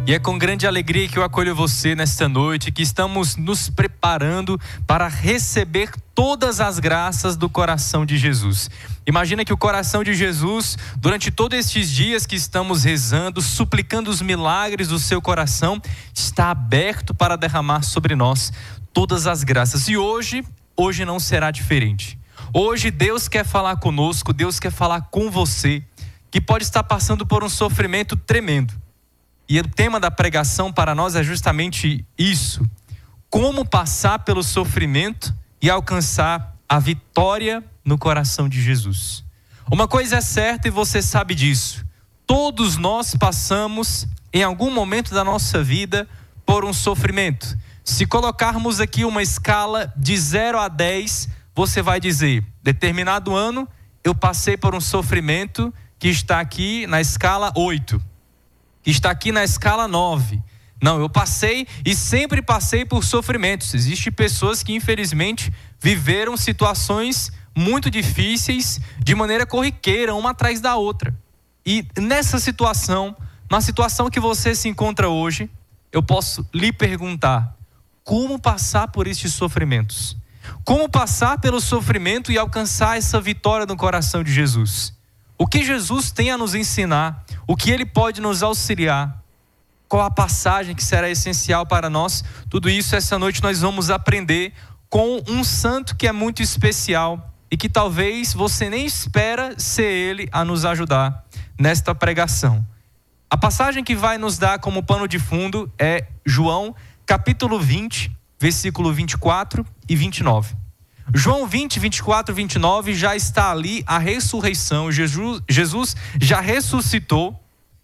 E é com grande alegria que eu acolho você nesta noite, que estamos nos preparando para receber todas as graças do coração de Jesus. Imagina que o coração de Jesus, durante todos estes dias que estamos rezando, suplicando os milagres do seu coração, está aberto para derramar sobre nós todas as graças. E hoje não será diferente. Hoje Deus quer falar conosco, Deus quer falar com você, que pode estar passando por um sofrimento tremendo. E o tema da pregação para nós é justamente isso: como passar pelo sofrimento e alcançar a vitória no coração de Jesus. Uma coisa é certa e você sabe disso: todos nós passamos em algum momento da nossa vida por um sofrimento. Se colocarmos aqui uma escala de 0 a 10, você vai dizer: determinado ano eu passei por um sofrimento que está aqui na escala 8. Que está aqui na escala 9. Não, eu passei e sempre passei por sofrimentos. Existem pessoas que infelizmente viveram situações muito difíceis de maneira corriqueira, uma atrás da outra. E nessa situação, na situação que você se encontra hoje, eu posso lhe perguntar: como passar por estes sofrimentos? Como passar pelo sofrimento e alcançar essa vitória no coração de Jesus? O que Jesus tem a nos ensinar? O que Ele pode nos auxiliar? Qual a passagem que será essencial para nós? Tudo isso essa noite nós vamos aprender com um santo que é muito especial e que talvez você nem espera ser ele a nos ajudar nesta pregação. A passagem que vai nos dar como pano de fundo é João capítulo 20, versículo 24 e 29. João 20, 24, 29 já está ali a ressurreição. Jesus já ressuscitou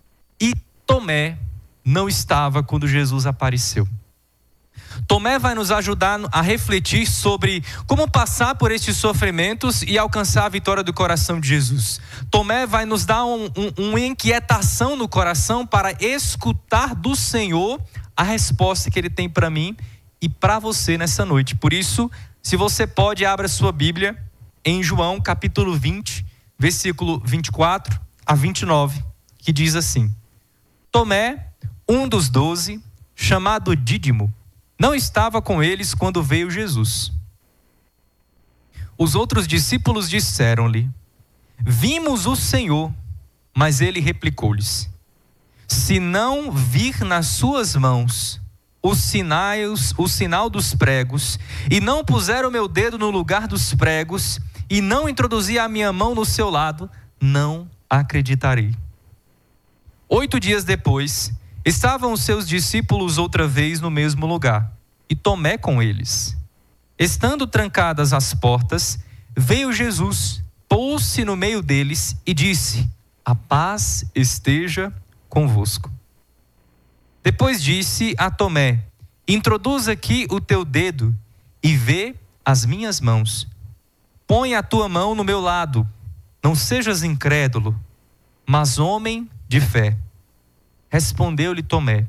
e Tomé não estava quando Jesus apareceu. Tomé vai nos ajudar a refletir sobre como passar por estes sofrimentos e alcançar a vitória do coração de Jesus. Tomé vai nos dar uma inquietação no coração para escutar do Senhor a resposta que Ele tem para mim e para você nessa noite. Por isso, se você pode, abra sua Bíblia em João capítulo 20, versículo 24 a 29, que diz assim: Tomé, um dos 12, chamado Dídimo, não estava com eles quando veio Jesus. Os outros discípulos disseram-lhe: vimos o Senhor. Mas ele replicou-lhes: se não vir nas suas mãos o sinal dos pregos, e não puser o meu dedo no lugar dos pregos, e não introduzir a minha mão no seu lado, não acreditarei. 8 dias depois, estavam os seus discípulos outra vez no mesmo lugar, e Tomé com eles. Estando trancadas as portas, veio Jesus, pôs-se no meio deles e disse: a paz esteja convosco. Depois disse a Tomé: introduz aqui o teu dedo e vê as minhas mãos. Põe a tua mão no meu lado. Não sejas incrédulo, mas homem de fé. Respondeu-lhe Tomé: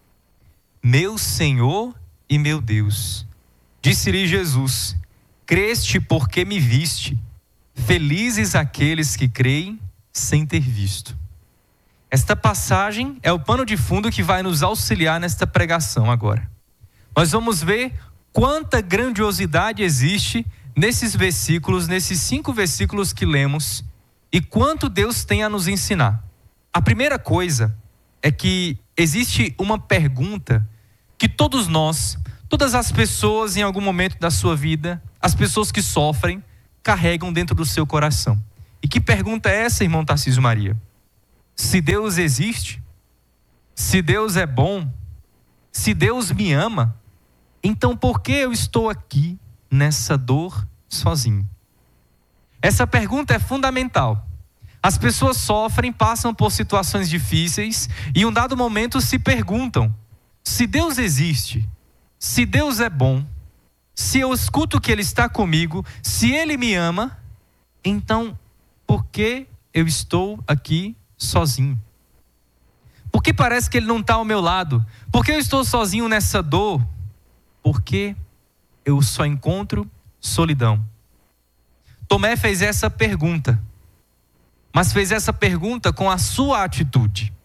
meu Senhor e meu Deus. Disse-lhe Jesus: creste porque me viste. Felizes aqueles que creem sem ter visto. Esta passagem é o pano de fundo que vai nos auxiliar nesta pregação agora. Nós vamos ver quanta grandiosidade existe nesses versículos, nesses 5 versículos que lemos, e quanto Deus tem a nos ensinar. A primeira coisa é que existe uma pergunta que todos nós, todas as pessoas em algum momento da sua vida, as pessoas que sofrem, carregam dentro do seu coração. E que pergunta é essa, irmão Tarcísio Maria? Se Deus existe, se Deus é bom, se Deus me ama, então por que eu estou aqui nessa dor sozinho? Essa pergunta é fundamental. As pessoas sofrem, passam por situações difíceis e em um dado momento se perguntam: se Deus existe, se Deus é bom, se eu escuto que Ele está comigo, se Ele me ama, então por que eu estou aqui sozinho? Porque parece que Ele não está ao meu lado? Porque eu estou sozinho nessa dor? Porque eu só encontro solidão. Tomé fez essa pergunta, mas fez essa pergunta com a sua atitude.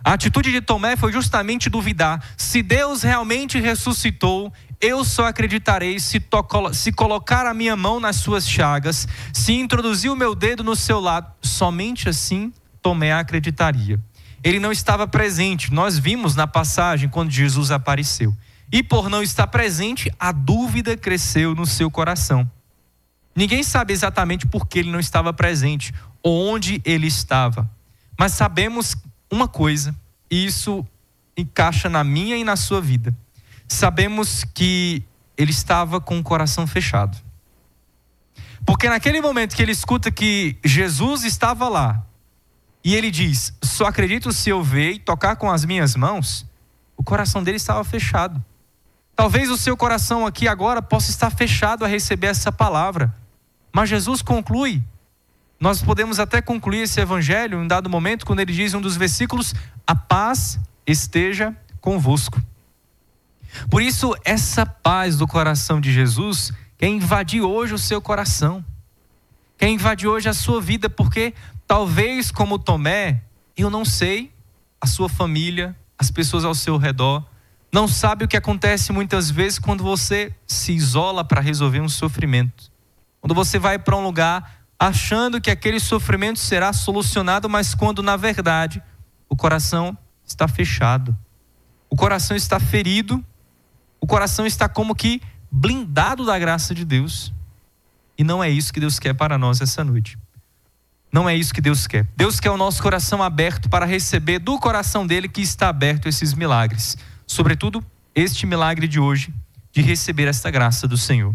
A atitude de Tomé foi justamente duvidar. Se Deus realmente ressuscitou, eu só acreditarei se colocar a minha mão nas suas chagas, se introduzir o meu dedo no seu lado. Somente assim Tomé acreditaria. Ele não estava presente. Nós vimos na passagem quando Jesus apareceu. E por não estar presente, a dúvida cresceu no seu coração. Ninguém sabe exatamente por que ele não estava presente, onde ele estava. Mas sabemos uma coisa, e isso encaixa na minha e na sua vida. Sabemos que ele estava com o coração fechado. Porque naquele momento que ele escuta que Jesus estava lá, e ele diz, só acredito se eu ver e tocar com as minhas mãos, o coração dele estava fechado. Talvez o seu coração aqui agora possa estar fechado a receber essa palavra. Mas Jesus conclui. Nós podemos até concluir esse evangelho em um dado momento, quando ele diz em um dos versículos, a paz esteja convosco. Por isso, essa paz do coração de Jesus quer invadir hoje o seu coração. Quer invadir hoje a sua vida, porque talvez como Tomé, eu não sei, a sua família, as pessoas ao seu redor, não sabe o que acontece muitas vezes quando você se isola para resolver um sofrimento. Quando você vai para um lugar achando que aquele sofrimento será solucionado, mas quando na verdade o coração está fechado. O coração está ferido, o coração está como que blindado da graça de Deus. E não é isso que Deus quer para nós essa noite. Não é isso que Deus quer. Deus quer o nosso coração aberto para receber do coração dele que está aberto esses milagres. Sobretudo este milagre de hoje, de receber esta graça do Senhor.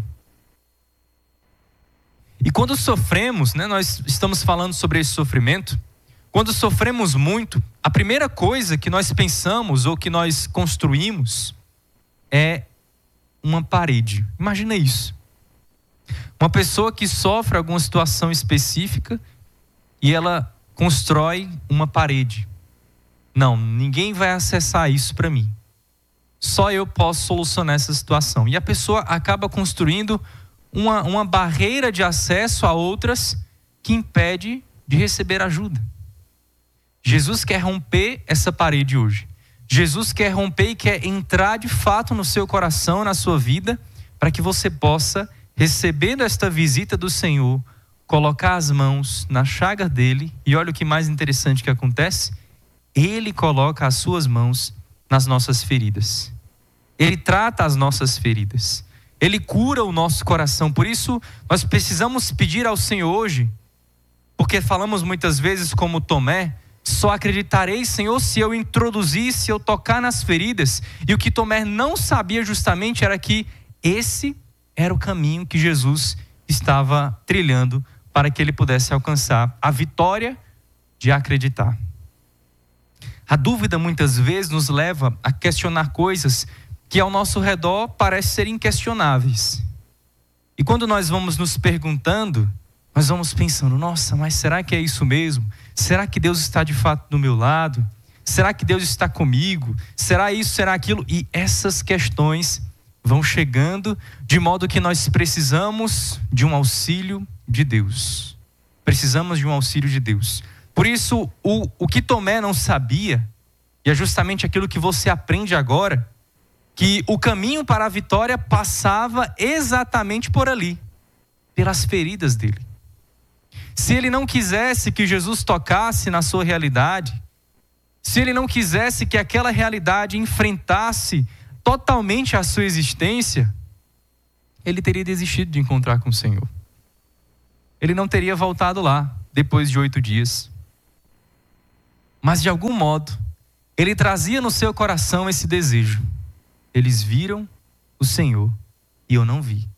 E quando sofremos, nós estamos falando sobre esse sofrimento, quando sofremos muito, a primeira coisa que nós pensamos ou que nós construímos é uma parede. Imagina isso. Uma pessoa que sofre alguma situação específica e ela constrói uma parede. Não, ninguém vai acessar isso para mim. Só eu posso solucionar essa situação. E a pessoa acaba construindo uma barreira de acesso a outras que impede de receber ajuda. Jesus quer romper essa parede hoje. Jesus quer romper e quer entrar de fato no seu coração, na sua vida, para que você possa, recebendo esta visita do Senhor, colocar as mãos na chaga dele. E olha o que mais interessante que acontece. Ele coloca as suas mãos nas nossas feridas. Ele trata as nossas feridas. Ele cura o nosso coração. Por isso, nós precisamos pedir ao Senhor hoje, porque falamos muitas vezes como Tomé, só acreditarei, Senhor, se eu introduzir, se eu tocar nas feridas. E o que Tomé não sabia justamente era que esse era o caminho que Jesus estava trilhando para que ele pudesse alcançar a vitória de acreditar. A dúvida muitas vezes nos leva a questionar coisas que ao nosso redor parecem ser inquestionáveis. E quando nós vamos nos perguntando, nós vamos pensando, nossa, mas será que é isso mesmo? Será que Deus está de fato do meu lado? Será que Deus está comigo? Será isso, será aquilo? E essas questões vão chegando de modo que nós precisamos de um auxílio de Deus. Precisamos de um auxílio de Deus. Por isso, o que Tomé não sabia, e é justamente aquilo que você aprende agora, que o caminho para a vitória passava exatamente por ali, pelas feridas dele. Se ele não quisesse que Jesus tocasse na sua realidade, se ele não quisesse que aquela realidade enfrentasse totalmente a sua existência, ele teria desistido de encontrar com o Senhor. Ele não teria voltado lá, depois de 8 dias. Mas de algum modo, ele trazia no seu coração esse desejo. Eles viram o Senhor e eu não vi.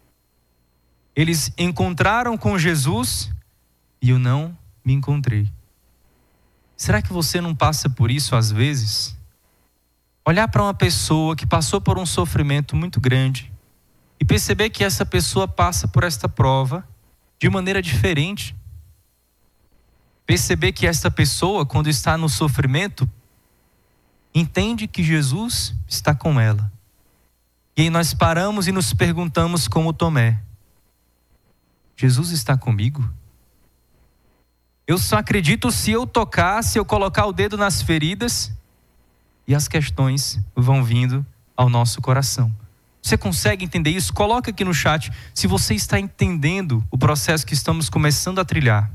Eles encontraram com Jesus e eu não me encontrei. Será que você não passa por isso às vezes? Olhar para uma pessoa que passou por um sofrimento muito grande e perceber que essa pessoa passa por esta prova de maneira diferente. Perceber que esta pessoa, quando está no sofrimento, entende que Jesus está com ela. E aí nós paramos e nos perguntamos como Tomé: Jesus está comigo? Eu só acredito se eu tocar, se eu colocar o dedo nas feridas, e as questões vão vindo ao nosso coração. Você consegue entender isso? Coloca aqui no chat se você está entendendo o processo que estamos começando a trilhar.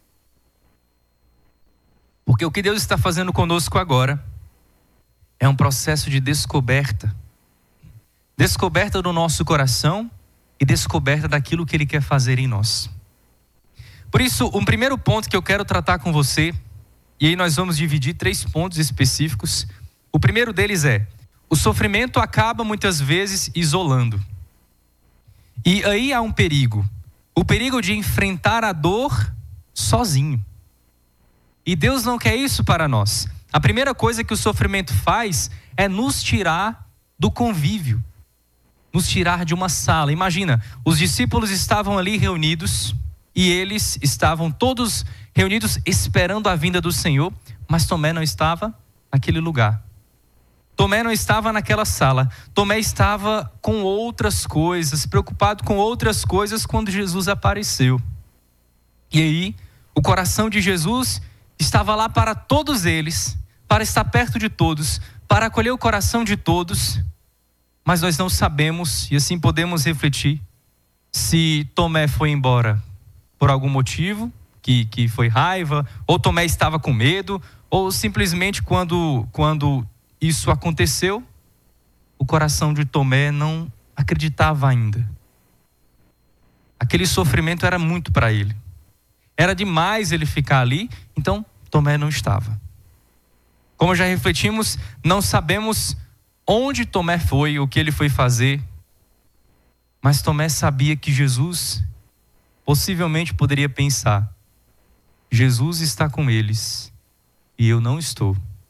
Porque o que Deus está fazendo conosco agora é um processo de descoberta. Descoberta do nosso coração e descoberta daquilo que Ele quer fazer em nós. Por isso, um primeiro ponto que eu quero tratar com você, e aí nós vamos dividir 3 pontos específicos. O primeiro deles é: o sofrimento acaba muitas vezes isolando. E aí há um perigo. O perigo de enfrentar a dor sozinho. E Deus não quer isso para nós. A primeira coisa que o sofrimento faz é nos tirar do convívio. Nos tirar de uma sala. Imagina, os discípulos estavam ali reunidos e eles estavam todos reunidos esperando a vinda do Senhor, mas Tomé não estava naquele lugar. Tomé não estava naquela sala. Tomé estava com outras coisas, preocupado com outras coisas quando Jesus apareceu. E aí, o coração de Jesus estava lá para todos eles, para estar perto de todos, para acolher o coração de todos. Mas nós não sabemos, e assim podemos refletir, se Tomé foi embora por algum motivo, que foi raiva, ou Tomé estava com medo, ou simplesmente quando isso aconteceu, o coração de Tomé não acreditava ainda. Aquele sofrimento era muito para ele. Era demais ele ficar ali, então Tomé não estava. Como já refletimos, não sabemos onde Tomé foi, o que ele foi fazer, mas Tomé sabia que Jesus possivelmente poderia pensar: Jesus está com eles e eu não estou.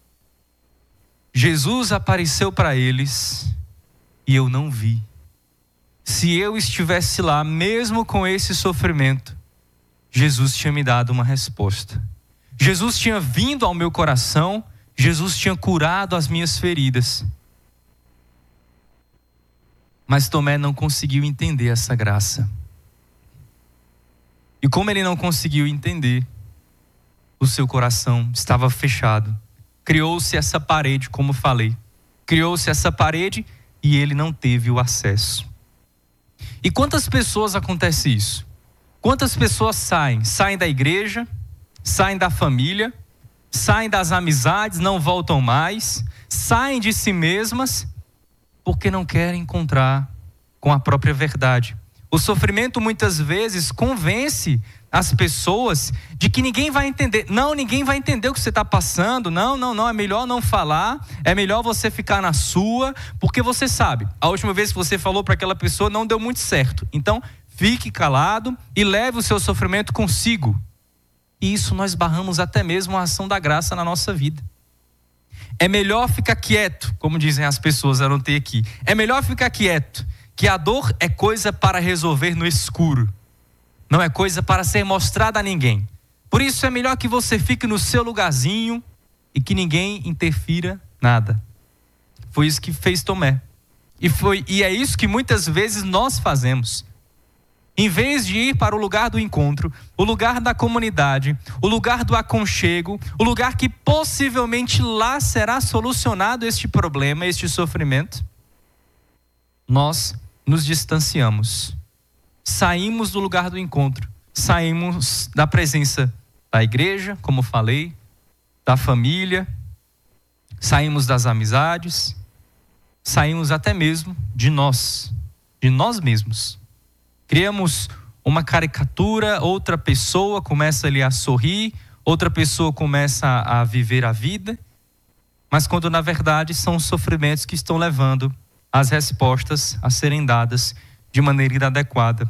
Jesus apareceu para eles e eu não vi. Se eu estivesse lá, mesmo com esse sofrimento, Jesus tinha me dado uma resposta. Jesus tinha vindo ao meu coração, Jesus tinha curado as minhas feridas. Mas Tomé não conseguiu entender essa graça. E como ele não conseguiu entender, o seu coração estava fechado. Criou-se essa parede, como falei. Criou-se essa parede e ele não teve o acesso. E quantas pessoas acontece isso? Quantas pessoas saem da igreja, saem da família, saem das amizades, não voltam mais, saem de si mesmas, porque não querem encontrar com a própria verdade. O sofrimento muitas vezes convence as pessoas de que ninguém vai entender. Não, ninguém vai entender o que você está passando. Não, é melhor não falar, é melhor você ficar na sua, porque você sabe, a última vez que você falou para aquela pessoa não deu muito certo. Então, fique calado e leve o seu sofrimento consigo. E isso nós barramos até mesmo a ação da graça na nossa vida. É melhor ficar quieto, como dizem as pessoas, eu anotei aqui. É melhor ficar quieto, que a dor é coisa para resolver no escuro. Não é coisa para ser mostrada a ninguém. Por isso é melhor que você fique no seu lugarzinho e que ninguém interfira nada. Foi isso que fez Tomé. E é isso que muitas vezes nós fazemos. Em vez de ir para o lugar do encontro, o lugar da comunidade, o lugar do aconchego, o lugar que possivelmente lá será solucionado este problema, este sofrimento, nós nos distanciamos. Saímos do lugar do encontro, saímos da presença da igreja, como falei, da família, saímos das amizades, saímos até mesmo de nós mesmos. Criamos uma caricatura, outra pessoa começa ali a sorrir, outra pessoa começa a viver a vida, mas quando na verdade são os sofrimentos que estão levando as respostas a serem dadas de maneira inadequada.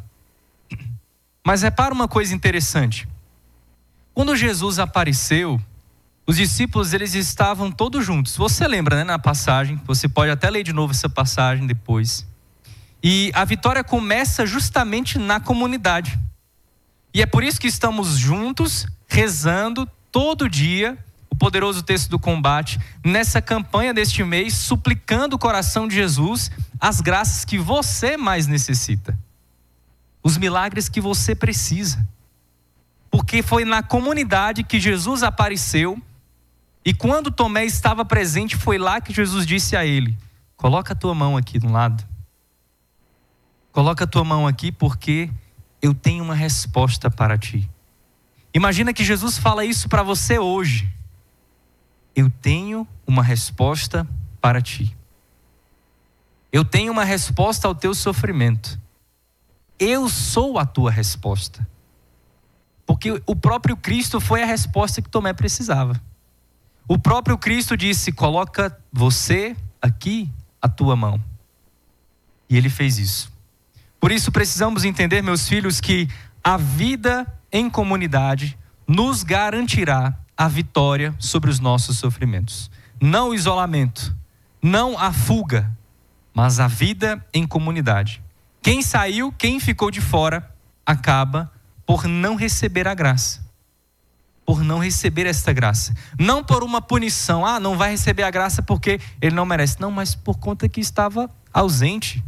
Mas repara uma coisa interessante. Quando Jesus apareceu, os discípulos eles estavam todos juntos. Você lembra, né, na passagem, você pode até ler de novo essa passagem depois. E a vitória começa justamente na comunidade. E é por isso que estamos juntos, rezando todo dia, o poderoso texto do combate, nessa campanha deste mês, suplicando o coração de Jesus, as graças que você mais necessita. Os milagres que você precisa. porque foi na comunidade que Jesus apareceu, e quando Tomé estava presente, foi lá que Jesus disse a ele: coloca a tua mão aqui do lado. Coloca a tua mão aqui porque eu tenho uma resposta para ti. Imagina que Jesus fala isso para você hoje. Eu tenho uma resposta para ti. Eu tenho uma resposta ao teu sofrimento. Eu sou a tua resposta. Porque o próprio Cristo foi a resposta que Tomé precisava. O próprio Cristo disse: coloca você aqui a tua mão. E ele fez isso. Por isso precisamos entender, meus filhos, que a vida em comunidade nos garantirá a vitória sobre os nossos sofrimentos. Não o isolamento, não a fuga, mas a vida em comunidade. Quem saiu, quem ficou de fora, acaba por não receber a graça. Por não receber esta graça. Não por uma punição, não vai receber a graça porque ele não merece. Não, mas por conta que estava ausente.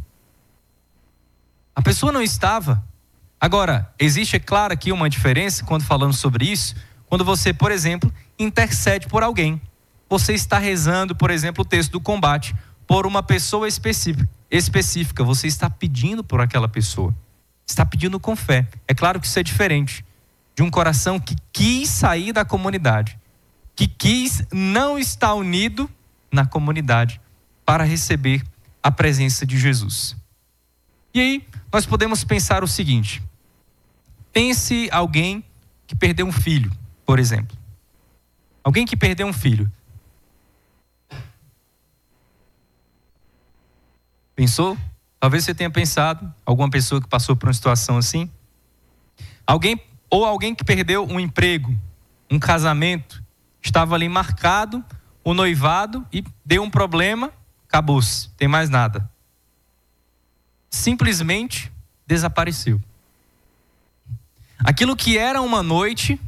A pessoa não estava. Agora, existe, é claro, aqui uma diferença quando falamos sobre isso. Quando você, por exemplo, intercede por alguém. Você está rezando, por exemplo, o texto do combate, por uma pessoa específica. Você está pedindo por aquela pessoa. Está pedindo com fé. É claro que isso é diferente de um coração que quis sair da comunidade, que quis não estar unido na comunidade para receber a presença de Jesus. E aí, nós podemos pensar o seguinte: pense alguém que perdeu um filho, por exemplo. Alguém que perdeu um filho. Pensou? Talvez você tenha pensado, alguma pessoa que passou por uma situação assim. Alguém que perdeu um emprego, um casamento, estava ali marcado, o noivado, e deu um problema, acabou-se, tem mais nada. Simplesmente desapareceu. Aquilo que era uma noite,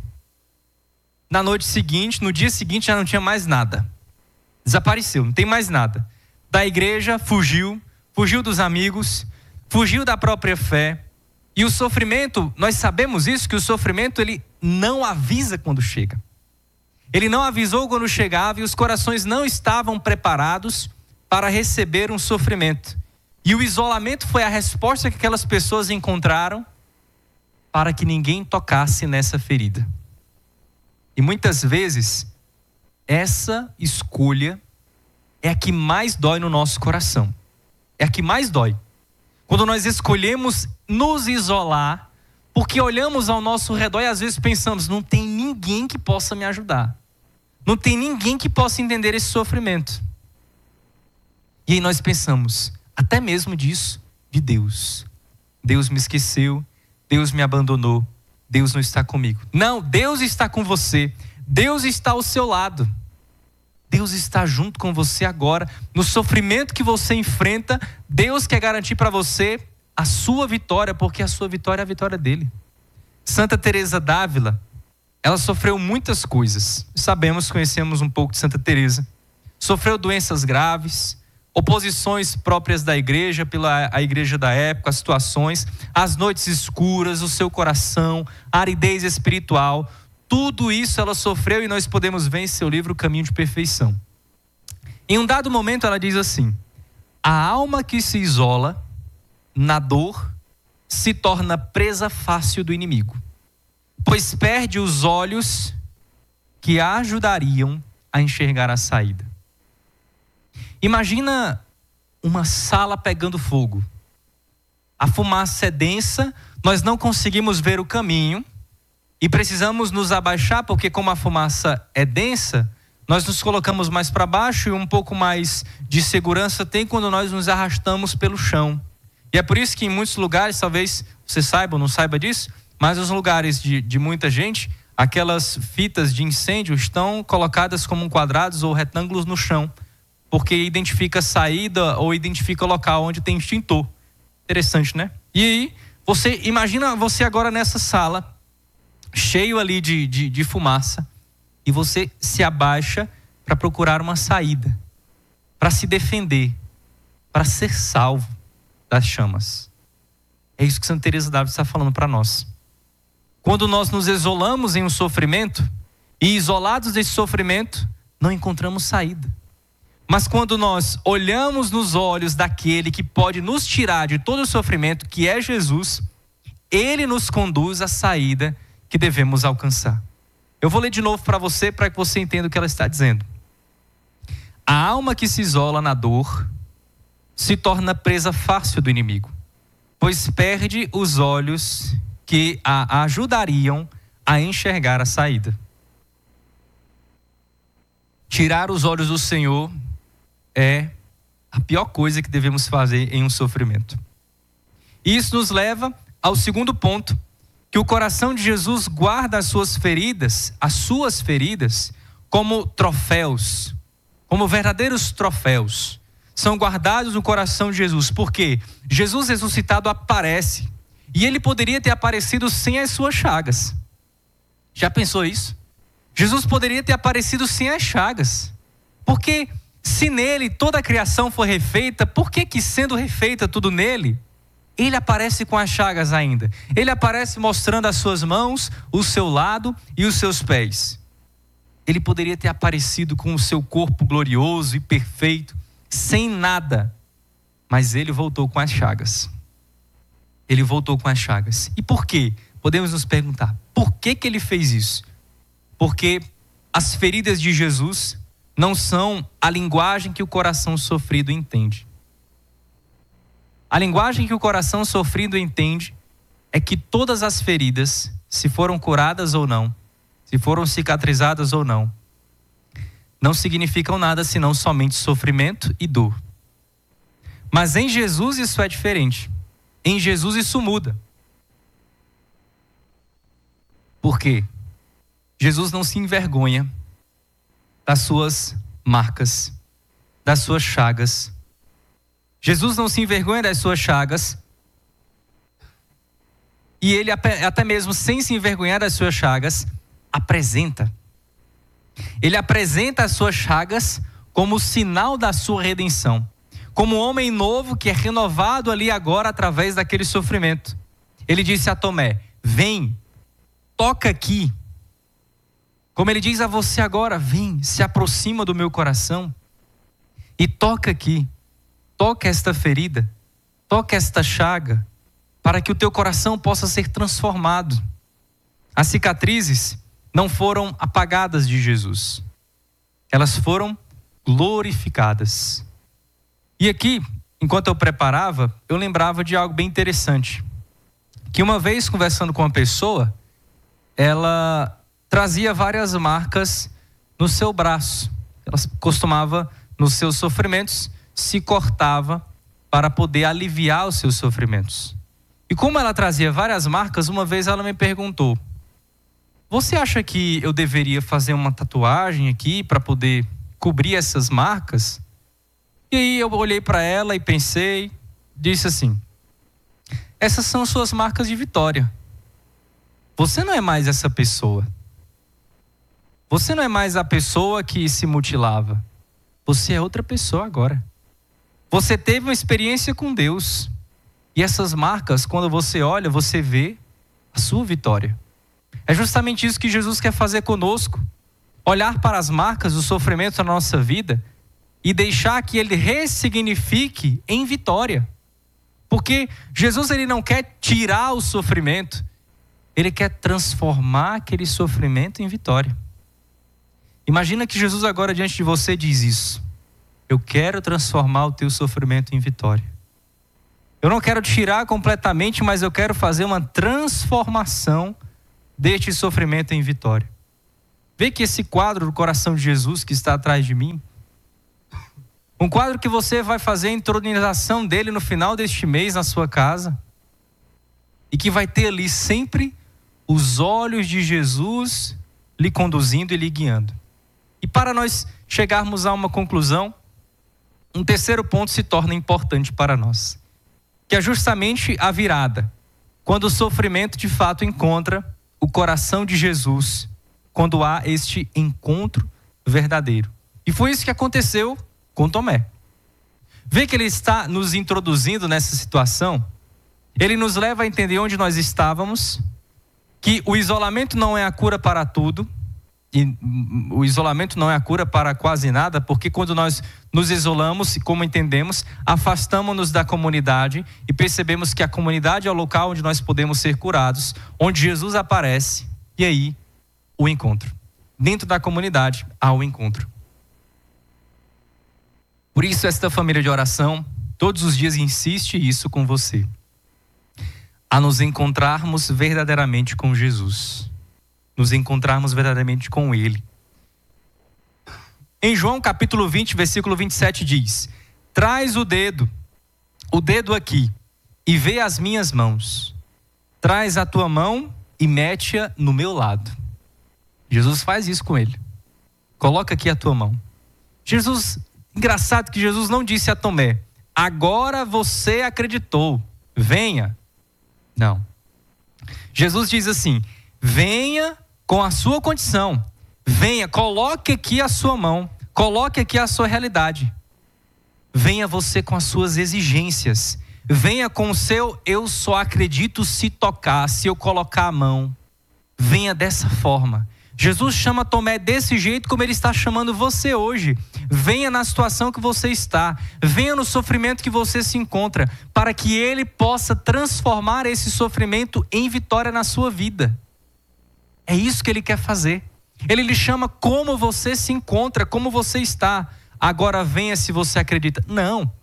na noite seguinte, no dia seguinte já não tinha mais nada. Desapareceu, não tem mais nada. Da igreja fugiu dos amigos, fugiu da própria fé. E o sofrimento, nós sabemos isso, que o sofrimento ele não avisa quando chega. Ele não avisou quando chegava e os corações não estavam preparados para receber um sofrimento. E o isolamento foi a resposta que aquelas pessoas encontraram para que ninguém tocasse nessa ferida. E muitas vezes, essa escolha é a que mais dói no nosso coração. É a que mais dói. Quando nós escolhemos nos isolar, porque olhamos ao nosso redor e às vezes pensamos: não tem ninguém que possa me ajudar. Não tem ninguém que possa entender esse sofrimento. E aí nós pensamos, até mesmo disso, de Deus. Deus me esqueceu, Deus me abandonou, Deus não está comigo. Não, Deus está com você, Deus está ao seu lado. Deus está junto com você agora. No sofrimento que você enfrenta, Deus quer garantir para você a sua vitória, porque a sua vitória é a vitória dele. Santa Teresa d'Ávila, ela sofreu muitas coisas. Conhecemos um pouco de Santa Teresa. Sofreu doenças graves, oposições próprias da igreja, a igreja da época, as situações, as noites escuras, o seu coração, a aridez espiritual. Tudo isso ela sofreu e nós podemos ver em seu livro O Caminho de Perfeição. Em um dado momento ela diz assim: a alma que se isola na dor se torna presa fácil do inimigo, pois perde os olhos que a ajudariam a enxergar a saída. Imagina uma sala pegando fogo. A fumaça é densa, nós não conseguimos ver o caminho, e precisamos nos abaixar, porque como a fumaça é densa, nós nos colocamos mais para baixo e um pouco mais de segurança tem quando nós nos arrastamos pelo chão. E é por isso que em muitos lugares, talvez você saiba ou não saiba disso, mas nos lugares de muita gente, aquelas fitas de incêndio estão colocadas como quadrados ou retângulos no chão, porque identifica a saída ou identifica o local onde tem extintor. Interessante, né? E aí, imagina você agora nessa sala, cheio ali de fumaça, e você se abaixa para procurar uma saída, para se defender, para ser salvo das chamas. É isso que Santa Teresa d'Ávila está falando para nós. quando nós nos isolamos em um sofrimento, e isolados desse sofrimento, não encontramos saída. Mas quando nós olhamos nos olhos daquele que pode nos tirar de todo o sofrimento, que é Jesus, Ele nos conduz à saída que devemos alcançar. Eu vou ler de novo para que você entenda o que ela está dizendo. A alma que se isola na dor se torna presa fácil do inimigo, pois perde os olhos que a ajudariam a enxergar a saída. Tirar os olhos do Senhor é a pior coisa que devemos fazer em um sofrimento. E isso nos leva ao segundo ponto, que o coração de Jesus guarda as suas feridas, como troféus, como verdadeiros troféus. São guardados no coração de Jesus, porque Jesus ressuscitado aparece, e ele poderia ter aparecido sem as suas chagas. Já pensou isso? Jesus poderia ter aparecido sem as chagas, porque se nele toda a criação foi refeita, por que sendo refeita tudo nele, ele aparece com as chagas ainda? Ele aparece mostrando as suas mãos, o seu lado e os seus pés. Ele poderia ter aparecido com o seu corpo glorioso e perfeito, sem nada, mas ele voltou com as chagas. Ele voltou com as chagas. E por quê? Podemos nos perguntar, por que ele fez isso? Porque as feridas de Jesus não são a linguagem que o coração sofrido entende. A linguagem que o coração sofrido entende é que todas as feridas, se foram curadas ou não, se foram cicatrizadas ou não, não significam nada senão somente sofrimento e dor. Mas em Jesus isso é diferente. Em Jesus isso muda. Por quê? Jesus não se envergonha das suas marcas, das suas chagas. Jesus não se envergonha das suas chagas. E ele, até mesmo sem se envergonhar das suas chagas, apresenta. Ele apresenta as suas chagas como sinal da sua redenção. Como um homem novo que é renovado ali agora através daquele sofrimento. Ele disse a Tomé: vem, toca aqui. Como ele diz a você agora: vem, se aproxima do meu coração e toca aqui. Toca esta ferida, toca esta chaga, para que o teu coração possa ser transformado. As cicatrizes não foram apagadas de Jesus. Elas foram glorificadas. E aqui, enquanto eu preparava, eu lembrava de algo bem interessante. Que uma vez conversando com uma pessoa, ela trazia várias marcas no seu braço. Ela costumava, nos seus sofrimentos, se cortava para poder aliviar os seus sofrimentos. E como ela trazia várias marcas, uma vez ela me perguntou: você acha que eu deveria fazer uma tatuagem aqui para poder cobrir essas marcas? E aí eu olhei para ela e pensei, disse assim: essas são suas marcas de vitória. Você não é mais essa pessoa. Você não é mais a pessoa que se mutilava. Você é outra pessoa agora. Você teve uma experiência com Deus. E essas marcas, quando você olha, você vê a sua vitória. É justamente isso que Jesus quer fazer conosco. Olhar para as marcas do sofrimento da nossa vida e deixar que ele ressignifique em vitória. Porque Jesus, ele não quer tirar o sofrimento. Ele quer transformar aquele sofrimento em vitória. Imagina que Jesus agora diante de você diz isso: eu quero transformar o teu sofrimento em vitória. Eu não quero tirar completamente, mas eu quero fazer uma transformação deste sofrimento em vitória. Vê que esse quadro do coração de Jesus que está atrás de mim, um quadro que você vai fazer a intronização dele no final deste mês na sua casa, e que vai ter ali sempre os olhos de Jesus lhe conduzindo e lhe guiando. E para nós chegarmos a uma conclusão, um terceiro ponto se torna importante para nós, que é justamente a virada, quando o sofrimento de fato encontra o coração de Jesus, quando há este encontro verdadeiro. E foi isso que aconteceu com Tomé. Vê que ele está nos introduzindo nessa situação, ele nos leva a entender onde nós estávamos, que o isolamento não é a cura para tudo, e o isolamento não é a cura para quase nada, porque quando nós nos isolamos, como entendemos, afastamos-nos da comunidade e percebemos que a comunidade é o local onde nós podemos ser curados, onde Jesus aparece, e aí o encontro. Dentro da comunidade há o encontro. Por isso esta família de oração todos os dias insiste isso com você, a nos encontrarmos verdadeiramente com Jesus, nos encontrarmos verdadeiramente com Ele. Em João capítulo 20, versículo 27 diz: traz o dedo aqui, e vê as minhas mãos. Traz a tua mão e mete-a no meu lado. Jesus faz isso com ele. Coloca aqui a tua mão. Engraçado que Jesus não disse a Tomé: agora você acreditou, venha. Não. Jesus diz assim: venha com a sua condição. Venha, coloque aqui a sua mão. Coloque aqui a sua realidade. Venha você com as suas exigências. Venha com o seu eu só acredito se tocar, se eu colocar a mão. Venha dessa forma. Jesus chama Tomé desse jeito como ele está chamando você hoje. Venha na situação que você está. Venha no sofrimento que você se encontra, para que ele possa transformar esse sofrimento em vitória na sua vida. É isso que ele quer fazer. Ele lhe chama como você se encontra, como você está. Agora venha se você acredita. Não.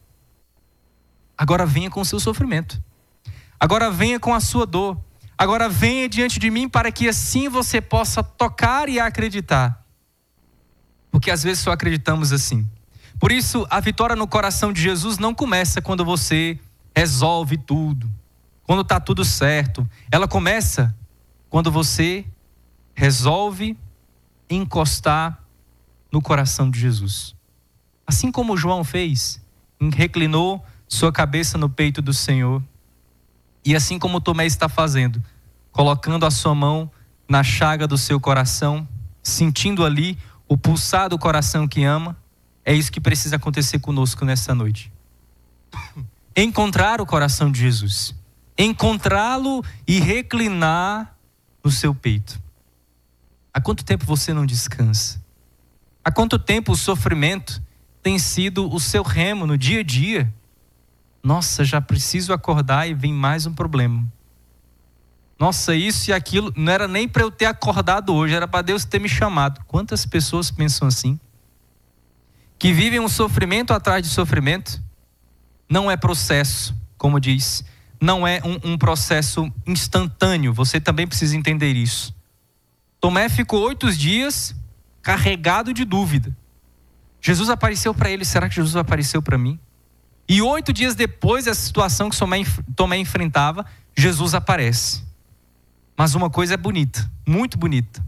Agora venha com o seu sofrimento. Agora venha com a sua dor. Agora venha diante de mim para que assim você possa tocar e acreditar. Porque às vezes só acreditamos assim. Por isso, a vitória no coração de Jesus não começa quando você resolve tudo, quando está tudo certo. Ela começa quando você resolve encostar no coração de Jesus. Assim como João fez, reclinou sua cabeça no peito do Senhor. E assim como Tomé está fazendo, colocando a sua mão na chaga do seu coração, sentindo ali o pulsar do coração que ama, é isso que precisa acontecer conosco nessa noite. Encontrar o coração de Jesus, encontrá-lo e reclinar no seu peito. Há quanto tempo você não descansa? Há quanto tempo o sofrimento tem sido o seu remo no dia a dia? Nossa, já preciso acordar e vem mais um problema. Nossa, isso e aquilo, não era nem para eu ter acordado hoje, era para Deus ter me chamado. Quantas pessoas pensam assim? Que vivem um sofrimento atrás de sofrimento. Não é processo, como diz. Não é um processo instantâneo. Você também precisa entender isso. Tomé ficou 8 dias carregado de dúvida. Jesus apareceu para ele, será que Jesus apareceu para mim? E 8 dias depois dessa situação que Tomé enfrentava, Jesus aparece. Mas uma coisa é bonita, muito bonita.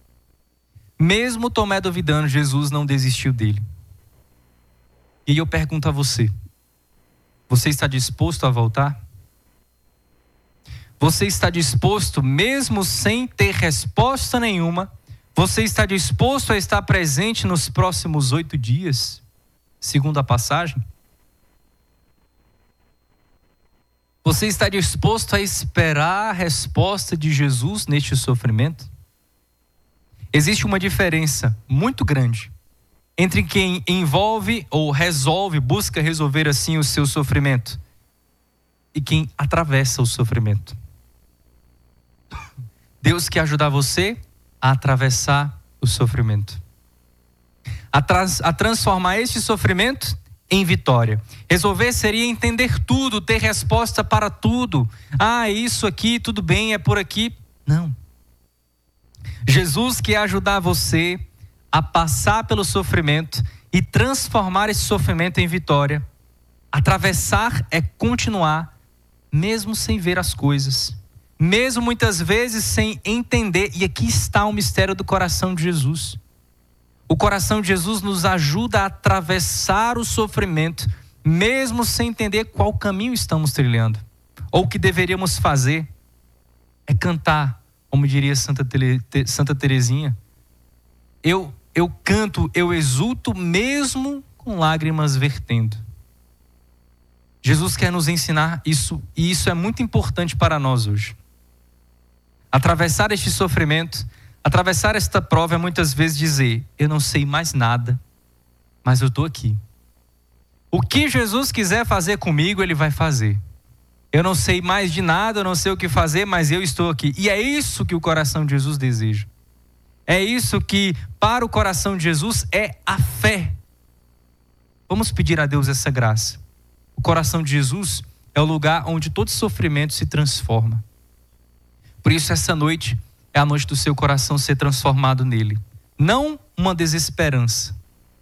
Mesmo Tomé duvidando, Jesus não desistiu dele. E aí eu pergunto a você: você está disposto a voltar? Você está disposto, mesmo sem ter resposta nenhuma, você está disposto a estar presente nos próximos 8 dias? Segundo a passagem. Você está disposto a esperar a resposta de Jesus neste sofrimento? Existe uma diferença muito grande entre quem envolve ou resolve, busca resolver assim o seu sofrimento, e quem atravessa o sofrimento. Deus quer ajudar você a atravessar o sofrimento, a transformar este sofrimento em vitória. Resolver seria entender tudo, ter resposta para tudo. Isso aqui, tudo bem, é por aqui. Não. Jesus quer ajudar você a passar pelo sofrimento e transformar esse sofrimento em vitória. Atravessar é continuar, mesmo sem ver as coisas, mesmo muitas vezes sem entender. E aqui está o mistério do coração de Jesus. O coração de Jesus nos ajuda a atravessar o sofrimento, mesmo sem entender qual caminho estamos trilhando, ou o que deveríamos fazer. É cantar, como diria Santa Teresinha. Eu canto, eu exulto, mesmo com lágrimas vertendo. Jesus quer nos ensinar isso, e isso é muito importante para nós hoje. Atravessar este sofrimento, atravessar esta prova é muitas vezes dizer: eu não sei mais nada, mas eu estou aqui. O que Jesus quiser fazer comigo, Ele vai fazer. Eu não sei mais de nada, eu não sei o que fazer, mas eu estou aqui. E é isso que o coração de Jesus deseja. É isso que, para o coração de Jesus, é a fé. Vamos pedir a Deus essa graça. O coração de Jesus é o lugar onde todo sofrimento se transforma. Por isso, essa noite é a noite do seu coração ser transformado nele. Não uma desesperança.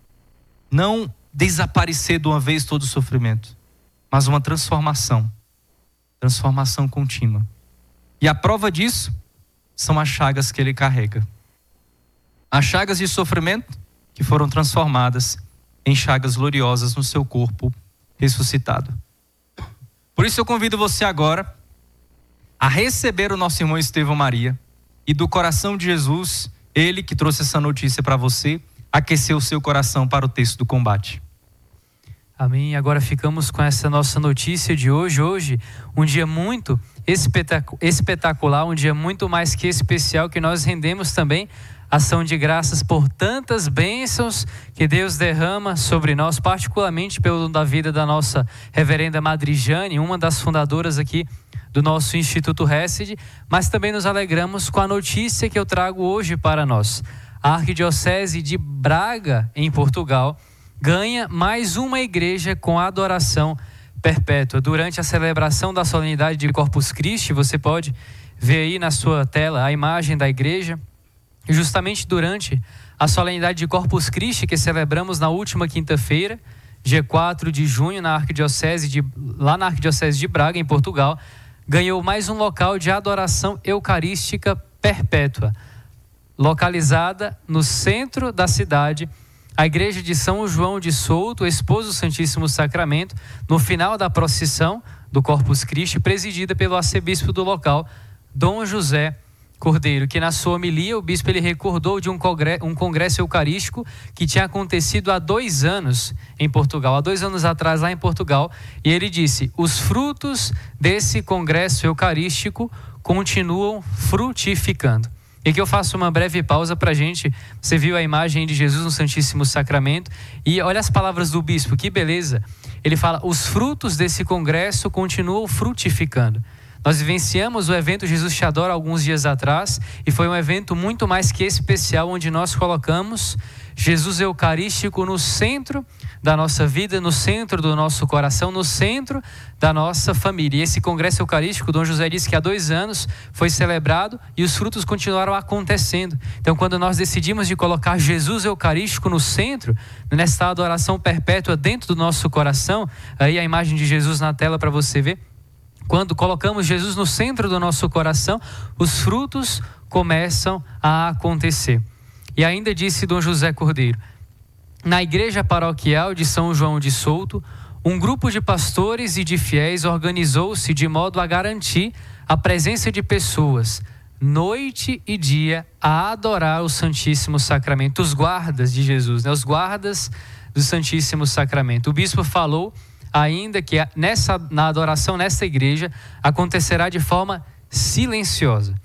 Não desaparecer de uma vez todo o sofrimento. Mas uma transformação. Transformação contínua. E a prova disso são as chagas que ele carrega. As chagas de sofrimento que foram transformadas em chagas gloriosas no seu corpo ressuscitado. Por isso eu convido você agora a receber o nosso irmão Estevão Maria e do coração de Jesus, ele que trouxe essa notícia para você, aquecer o seu coração para o texto do combate. Amém. Agora ficamos com essa nossa notícia de hoje. Hoje, um dia muito espetacular, um dia muito mais que especial, que nós rendemos também ação de graças por tantas bênçãos que Deus derrama sobre nós, particularmente pelo da vida da nossa reverenda Madre Jane, uma das fundadoras aqui do nosso Instituto Hesed, mas também nos alegramos com a notícia que eu trago hoje para nós. A Arquidiocese de Braga, em Portugal, ganha mais uma igreja com adoração perpétua. Durante a celebração da solenidade de Corpus Christi, você pode ver aí na sua tela a imagem da igreja. E justamente durante a solenidade de Corpus Christi, que celebramos na última quinta-feira, dia 4 de junho, lá na Arquidiocese de Braga, em Portugal, ganhou mais um local de adoração eucarística perpétua, localizada no centro da cidade, a igreja de São João de Souto, esposo do Santíssimo Sacramento, no final da procissão do Corpus Christi, presidida pelo arcebispo do local, Dom José Cordeiro, que na sua homilia o bispo ele recordou de um congresso eucarístico que tinha acontecido há 2 anos em Portugal, há 2 anos atrás lá em Portugal, e ele disse: os frutos desse congresso eucarístico continuam frutificando. E aqui eu faço uma breve pausa para a gente. Você viu a imagem de Jesus no Santíssimo Sacramento e olha as palavras do bispo, que beleza. Ele fala: os frutos desse congresso continuam frutificando. Nós vivenciamos o evento Jesus Te Adora alguns dias atrás e foi um evento muito mais que especial, onde nós colocamos Jesus Eucarístico no centro da nossa vida, no centro do nosso coração, no centro da nossa família. E esse congresso eucarístico, Dom José disse que há 2 anos foi celebrado e os frutos continuaram acontecendo. Então, quando nós decidimos de colocar Jesus Eucarístico no centro, nesta adoração perpétua dentro do nosso coração, aí a imagem de Jesus na tela para você ver, quando colocamos Jesus no centro do nosso coração, os frutos começam a acontecer. E ainda disse Dom José Cordeiro: na igreja paroquial de São João de Souto, um grupo de pastores e de fiéis organizou-se de modo a garantir a presença de pessoas, noite e dia, a adorar o Santíssimo Sacramento. Os guardas de Jesus, os guardas do Santíssimo Sacramento. O bispo falou ainda que na adoração nessa igreja acontecerá de forma silenciosa,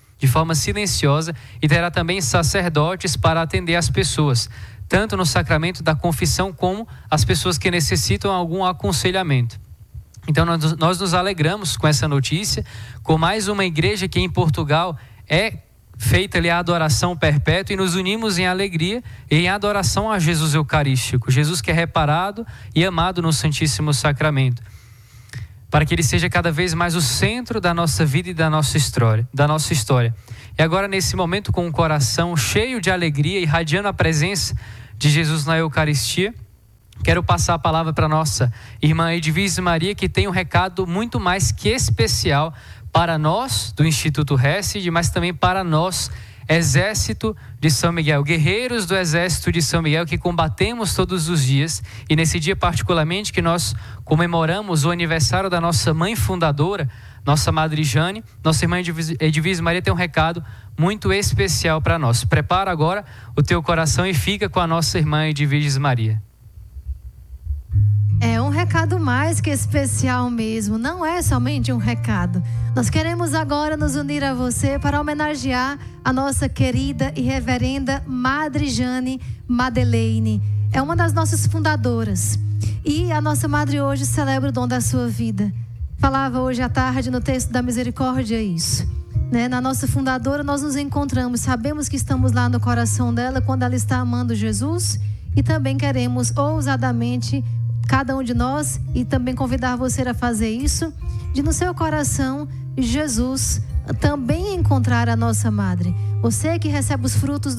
e terá também sacerdotes para atender as pessoas, tanto no sacramento da confissão como as pessoas que necessitam algum aconselhamento. Então nós nos alegramos com essa notícia, com mais uma igreja que em Portugal é feita ali a adoração perpétua, e nos unimos em alegria e em adoração a Jesus Eucarístico, Jesus que é reparado e amado no Santíssimo Sacramento, para que ele seja cada vez mais o centro da nossa vida e da nossa história. E agora, nesse momento, com o coração cheio de alegria, irradiando a presença de Jesus na Eucaristia, quero passar a palavra para nossa irmã Edvise Maria, que tem um recado muito mais que especial para nós do Instituto Hesed, mas também para nós, Exército de São Miguel, guerreiros do Exército de São Miguel, que combatemos todos os dias. E nesse dia particularmente que nós comemoramos o aniversário da nossa mãe fundadora, nossa Madre Jane, nossa irmã Edvise Maria tem um recado muito especial para nós. Prepara agora o teu coração e fica com a nossa irmã Edvise Maria. É um recado recado mais que especial mesmo. Não é somente um recado. Nós queremos agora nos unir a você para homenagear a nossa querida e reverenda Madre Jane Madeleine. É uma das nossas fundadoras. E a nossa Madre hoje celebra o dom da sua vida. Falava hoje à tarde no texto da Misericórdia isso. Na nossa fundadora nós nos encontramos, sabemos que estamos lá no coração dela quando ela está amando Jesus. E também queremos ousadamente, cada um de nós, e também convidar você a fazer isso, de no seu coração, Jesus também encontrar a nossa Madre. Você que recebe os frutos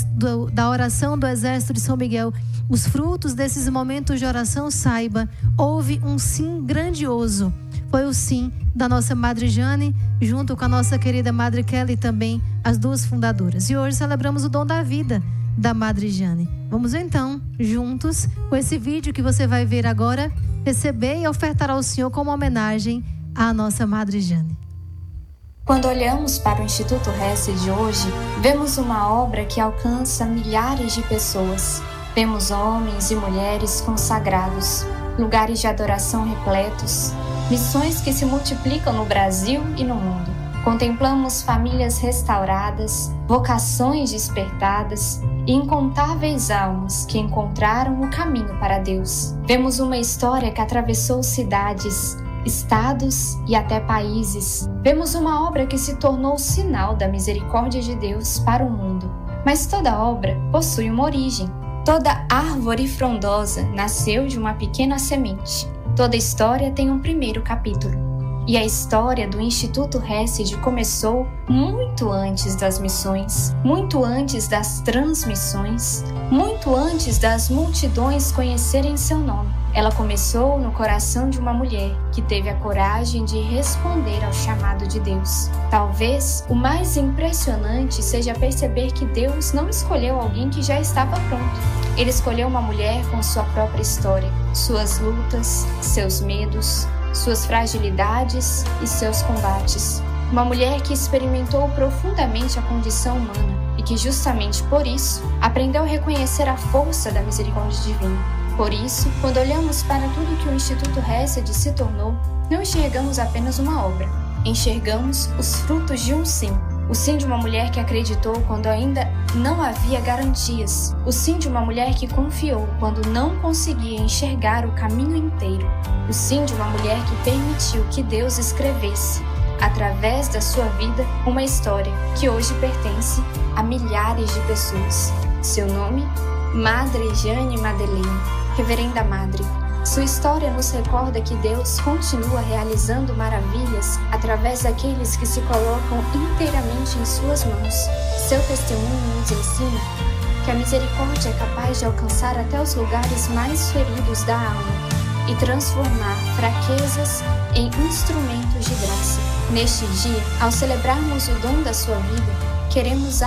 da oração do Exército de São Miguel, os frutos desses momentos de oração, saiba, houve um sim grandioso. Foi o sim da nossa Madre Jane, junto com a nossa querida Madre Kelly também, as duas fundadoras. E hoje celebramos o dom da vida da Madre Jane. Vamos então, juntos, com esse vídeo que você vai ver agora, receber e ofertar ao Senhor como homenagem à nossa Madre Jane. Quando olhamos para o Instituto Hesse de hoje, vemos uma obra que alcança milhares de pessoas. Vemos homens e mulheres consagrados, lugares de adoração repletos, missões que se multiplicam no Brasil e no mundo. Contemplamos famílias restauradas, vocações despertadas e incontáveis almas que encontraram o caminho para Deus. Vemos uma história que atravessou cidades, estados e até países. Vemos uma obra que se tornou sinal da misericórdia de Deus para o mundo. Mas toda obra possui uma origem. Toda árvore frondosa nasceu de uma pequena semente. Toda história tem um primeiro capítulo. E a história do Instituto Hesse começou muito antes das missões, muito antes das transmissões, muito antes das multidões conhecerem seu nome. Ela começou no coração de uma mulher que teve a coragem de responder ao chamado de Deus. Talvez o mais impressionante seja perceber que Deus não escolheu alguém que já estava pronto. Ele escolheu uma mulher com sua própria história, suas lutas, seus medos, suas fragilidades e seus combates. Uma mulher que experimentou profundamente a condição humana e que justamente por isso aprendeu a reconhecer a força da misericórdia divina. Por isso, quando olhamos para tudo que o Instituto Hesse se tornou, não enxergamos apenas uma obra, enxergamos os frutos de um sim. O sim de uma mulher que acreditou quando ainda não havia garantias. O sim de uma mulher que confiou quando não conseguia enxergar o caminho inteiro. O sim de uma mulher que permitiu que Deus escrevesse, através da sua vida, uma história que hoje pertence a milhares de pessoas. Seu nome? Madre Jane Madeleine, Reverenda Madre. Sua história nos recorda que Deus continua realizando maravilhas através daqueles que se colocam inteiramente em suas mãos. Seu testemunho nos ensina que a misericórdia é capaz de alcançar até os lugares mais feridos da alma e transformar fraquezas em instrumentos de graça. Neste dia, ao celebrarmos o dom da sua vida, queremos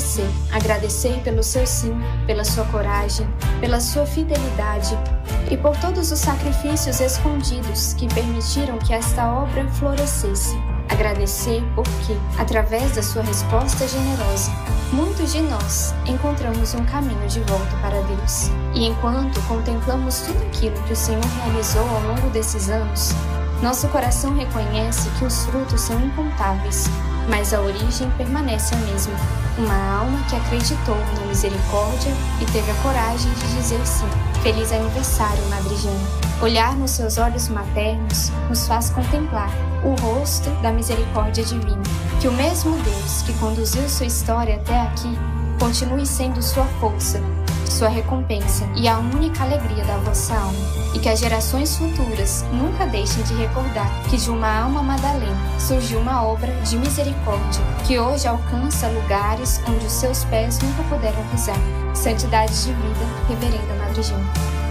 agradecer pelo seu sim, pela sua coragem, pela sua fidelidade e por todos os sacrifícios escondidos que permitiram que esta obra florescesse. Agradecer porque, através da sua resposta generosa, muitos de nós encontramos um caminho de volta para Deus. E enquanto contemplamos tudo aquilo que o Senhor realizou ao longo desses anos, nosso coração reconhece que os frutos são incontáveis, mas a origem permanece a mesma. Uma alma que acreditou na misericórdia e teve a coragem de dizer sim. Feliz aniversário, Madre Jane. Olhar nos seus olhos maternos nos faz contemplar o rosto da misericórdia divina. Que o mesmo Deus que conduziu sua história até aqui continue sendo sua força, sua recompensa e a única alegria da vossa alma. E que as gerações futuras nunca deixem de recordar que de uma alma Madalena surgiu uma obra de misericórdia que hoje alcança lugares onde os seus pés nunca puderam pisar. Santidade de vida, Reverenda Madre Jane.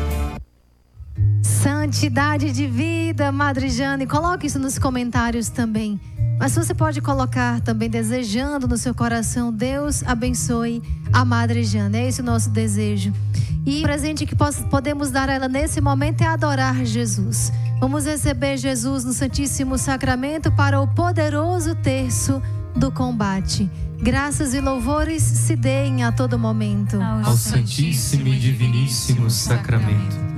Santidade de vida, Madre Jane. Coloque isso nos comentários também. Mas você pode colocar também desejando no seu coração: Deus abençoe a Madre Jane. É esse o nosso desejo. E o presente que podemos dar a ela nesse momento é adorar Jesus. Vamos receber Jesus no Santíssimo Sacramento para o poderoso terço do combate. Graças e louvores se deem a todo momento ao Santíssimo e Diviníssimo Sacramento.